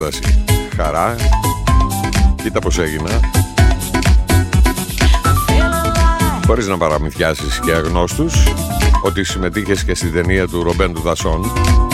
Χαρά. Κοίτα πως έγινα. Χωρίς να παραμυθιάσεις και αγνώστους ότι συμμετείχες και στην ταινία του Ρομπέν του Δασόν.